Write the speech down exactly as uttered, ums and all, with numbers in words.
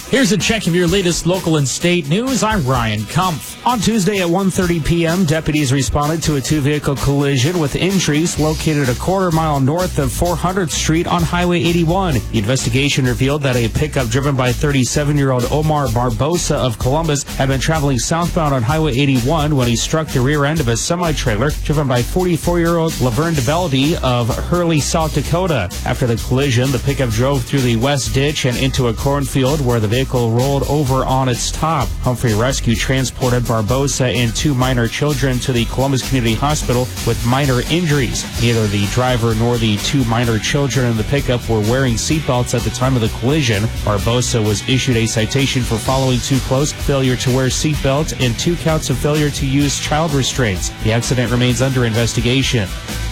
Here's a check of your latest local and state news. I'm Ryan Kumpf. On Tuesday at one thirty p.m., deputies responded to a two-vehicle collision with injuries located a quarter mile north of four hundredth Street on Highway eighty-one. The investigation revealed that a pickup driven by thirty-seven-year-old Omar Barbosa of Columbus had been traveling southbound on Highway eighty-one when he struck the rear end of a semi-trailer driven by forty-four-year-old Laverne DeBeldi of Hurley, South Dakota. After the collision, the pickup drove through the west ditch and into a cornfield where the vehicle rolled over on its top. Humphrey Rescue transported Barbosa and two minor children to the Columbus Community Hospital with minor injuries. Neither the driver nor the two minor children in the pickup were wearing seatbelts at the time of the collision. Barbosa was issued a citation for following too close, failure to wear seatbelt, and two counts of failure to use child restraints. The accident remains under investigation.